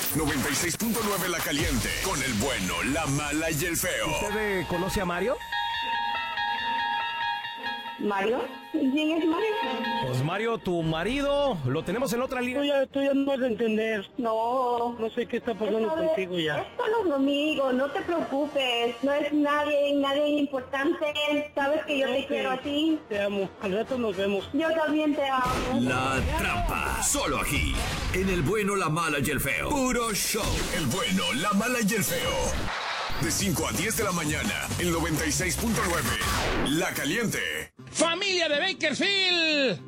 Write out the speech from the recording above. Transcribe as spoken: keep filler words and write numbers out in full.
noventa y seis punto nueve La Caliente. Con el bueno, la mala y el feo. ¿Usted eh, conoce a Mario? ¿Mario? ¿Quién es Mario? Pues Mario, tu marido, lo tenemos en otra Tú línea. ya, tú ya no vas a entender. No. No sé qué está pasando Esto de- contigo ya. Es solo un amigo, no te preocupes. No es nadie, nadie importante. Sabes que yo te Ok. quiero a ti. Te amo. Al rato nos vemos. Yo también te amo. La Trampa. Solo aquí. En el bueno, la mala y el feo. Puro show. El bueno, la mala y el feo. De cinco a diez de la mañana. El noventa y seis punto nueve La Caliente. Familia de Bakersfield,